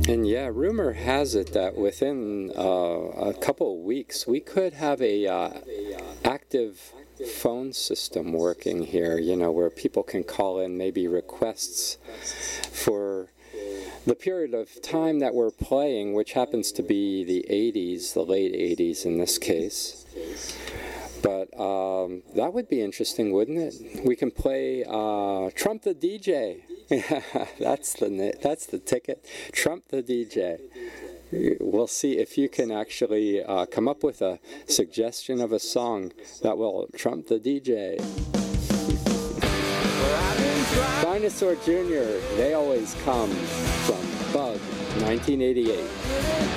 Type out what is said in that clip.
And yeah, rumor has it that within a couple of weeks we could have a active phone system working here, where people can call in maybe requests for the period of time that we're playing, which happens to be the 80s, the late 80s in this case. But that would be interesting, wouldn't it? We can play Trump the DJ. That's the ticket. Trump the DJ. We'll see if you can actually come up with a suggestion of a song that will trump the DJ. Dinosaur Jr., They Always Come, from Bug, 1988.